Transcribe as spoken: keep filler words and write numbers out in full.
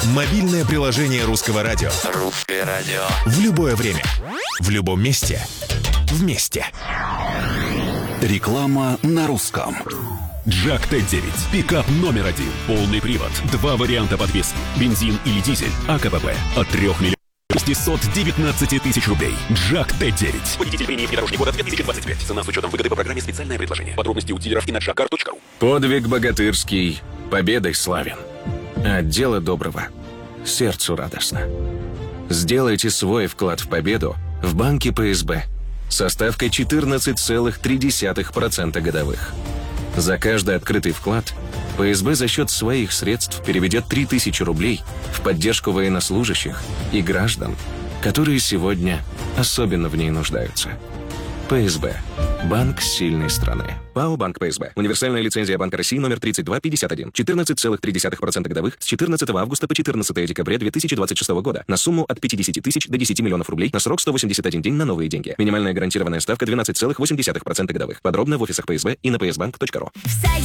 Мобильное приложение Русского радио. Русское радио. В любое время. В любом месте. Вместе. Реклама на русском. Джак Т девять. Пикап номер один. Полный привод. Два варианта подвески. Бензин или дизель. АКПП. От трех миллионов шестисот девятнадцати тысяч рублей. Джак Т девять. Водитель премии внедорожник года две тысячи двадцать пять. Цена с учетом выгоды по программе «Специальное предложение». Подробности у дилеров и на джакар точка ру. Подвиг богатырский, победой славен. От дела доброго сердцу радостно. Сделайте свой вклад в победу в банке П С Б со ставкой четырнадцать целых три десятых процента годовых. За каждый открытый вклад П С Б за счет своих средств переведет три тысячи рублей в поддержку военнослужащих и граждан, которые сегодня особенно в ней нуждаются. П С Б. Банк сильной страны. ПАО «Банк П С Б». Универсальная лицензия Банка России номер тридцать два пятьдесят один. четырнадцать целых три десятых процента годовых с четырнадцатого августа по четырнадцатое декабря две тысячи двадцать шестого года на сумму от пятидесяти тысяч до десяти миллионов рублей на срок сто восемьдесят один день на новые деньги. Минимальная гарантированная ставка двенадцать целых восемь десятых процента годовых. Подробно в офисах П С Б и на пэ эс банк точка ру. В садике